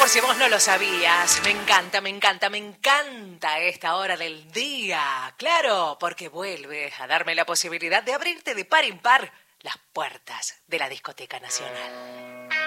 por si vos no lo sabías. Me encanta, me encanta, me encanta esta hora del día. Claro, porque vuelve a darme la posibilidad de abrirte de par en par las puertas de la Discoteca Nacional.